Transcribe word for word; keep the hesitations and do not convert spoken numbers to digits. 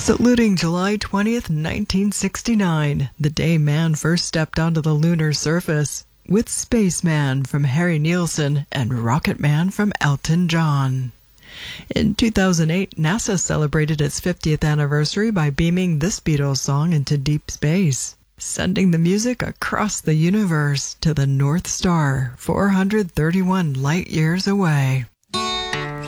Saluting July twentieth, nineteen sixty-nine, the day man first stepped onto the lunar surface, with Spaceman from Harry Nilsson and Rocket Man from Elton John. In two thousand eight, NASA celebrated its fiftieth anniversary by beaming this Beatles song into deep space, sending the music across the universe to the North Star, four hundred thirty-one light years away.